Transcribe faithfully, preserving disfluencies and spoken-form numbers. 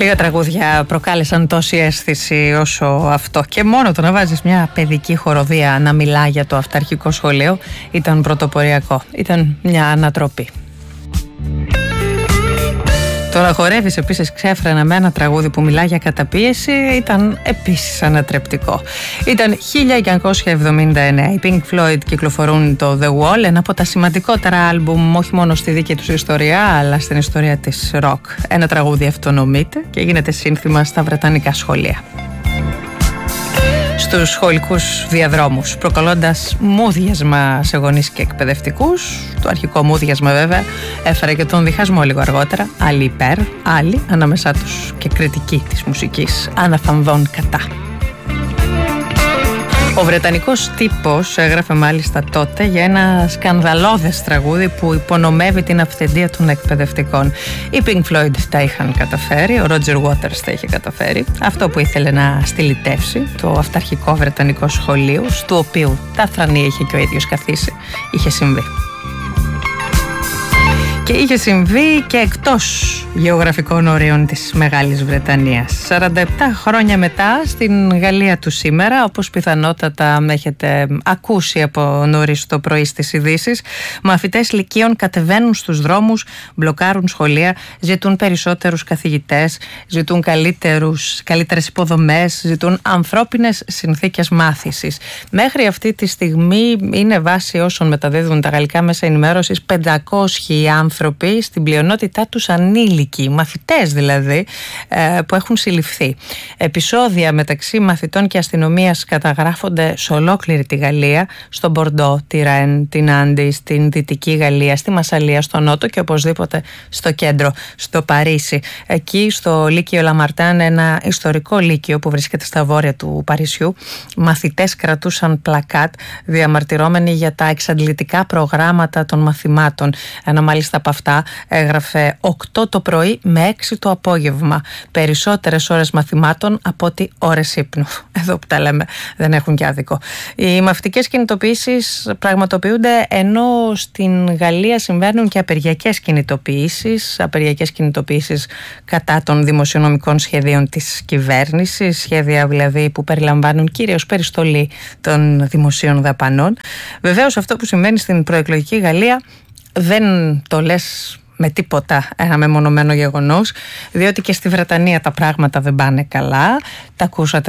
Λίγα τραγούδια προκάλεσαν τόση αίσθηση όσο αυτό. Και μόνο το να βάζεις μια παιδική χοροδία να μιλά για το αυταρχικό σχολείο ήταν πρωτοποριακό. Ήταν μια ανατροπή. Το να χορεύεις επίσης ξέφρενα με ένα τραγούδι που μιλά για καταπίεση ήταν επίσης ανατρεπτικό. Ήταν χίλια εννιακόσια εβδομήντα εννέα. Οι Pink Floyd κυκλοφορούν το The Wall, ένα από τα σημαντικότερα άλμπουμ όχι μόνο στη δική τους ιστορία αλλά στην ιστορία της rock. Ένα τραγούδι αυτονομείται και γίνεται σύνθημα στα βρετανικά σχολεία, στους σχολικούς διαδρόμους, προκαλώντας μούδιασμα σε γονείς και εκπαιδευτικούς. Το αρχικό μούδιασμα βέβαια έφερε και τον διχασμό λίγο αργότερα. Άλλοι υπέρ, άλλοι ανάμεσά τους και κριτική της μουσικής, αναφανδόν κατά. Ο βρετανικός τύπος έγραφε μάλιστα τότε για ένα σκανδαλώδες τραγούδι που υπονομεύει την αυθεντία των εκπαιδευτικών. Οι Pink Floyd τα είχαν καταφέρει, ο Roger Waters τα είχε καταφέρει. Αυτό που ήθελε να στυλιτεύσει το αυταρχικό βρετανικό σχολείο, στο οποίο τα θρανία είχε και ο ίδιος καθίσει, είχε συμβεί. Και είχε συμβεί και εκτός γεωγραφικών ορίων της Μεγάλης Βρετανίας. σαράντα επτά χρόνια μετά, στην Γαλλία του σήμερα, όπως πιθανότατα έχετε ακούσει από νωρίς το πρωί στις ειδήσεις, μαθητές λυκείων κατεβαίνουν στους δρόμους, μπλοκάρουν σχολεία, ζητούν περισσότερους καθηγητές, ζητούν καλύτερους, καλύτερες υποδομές, ζητούν ανθρώπινες συνθήκες μάθησης. Μέχρι αυτή τη στιγμή είναι βάση όσων μεταδίδουν τα γαλλικά μέσα ενημέρωσης πεντακόσιοι άνθρωποι, στην πλειονότητά τους ανήλικοι, μαθητές δηλαδή, που έχουν συλληφθεί. Επεισόδια μεταξύ μαθητών και αστυνομίας καταγράφονται σε ολόκληρη τη Γαλλία, στο Μπορντό, τη Ρεν, την Άντι, στην Δυτική Γαλλία, στη Μασσαλία, στο Νότο και οπωσδήποτε στο κέντρο, στο Παρίσι. Εκεί στο Λύκειο Λαμαρτάν, ένα ιστορικό λύκειο που βρίσκεται στα βόρεια του Παρισιού, μαθητές κρατούσαν πλακάτ διαμαρτυρώμενοι για τα εξαντλητικά προγράμματα των μαθημάτων. Ένα μάλιστα από αυτά έγραφε οκτώ το πρωί με έξι το απόγευμα. Περισσότερες ώρες μαθημάτων από ότι ώρες ύπνου. Εδώ που τα λέμε δεν έχουν και άδικο. Οι μαθητικές κινητοποιήσεις πραγματοποιούνται, ενώ στην Γαλλία συμβαίνουν και απεργιακές κινητοποιήσεις. Απεργιακές κινητοποιήσεις κατά των δημοσιονομικών σχεδίων της κυβέρνησης. Σχέδια δηλαδή που περιλαμβάνουν κυρίως περιστολή των δημοσίων δαπανών. Βεβαίως αυτό που συμβαίνει στην προεκλογική Γαλλία δεν το λες με τίποτα ένα μεμονωμένο γεγονός, διότι και στη Βρετανία τα πράγματα δεν πάνε καλά. Τα ακούσατε